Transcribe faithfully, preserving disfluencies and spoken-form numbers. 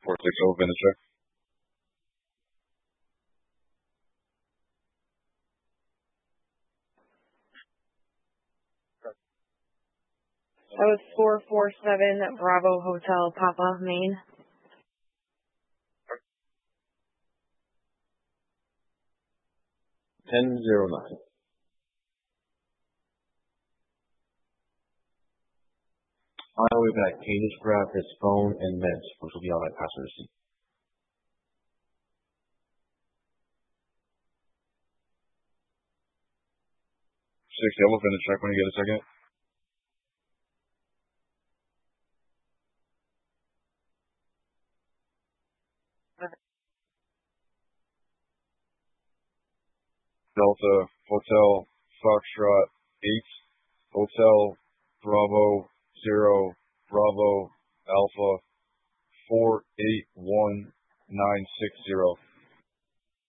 four six zero, Vintage check. That was four four seven Bravo Hotel Papa, Maine. ten zero nine. On our way back, can you just grab his phone and meds, which will be on that passenger seat? six yellow, Vintage check when you get a second. Delta, Hotel, Foxtrot, eight, Hotel, Bravo, zero, Bravo, Alpha, four eight one nine six zero.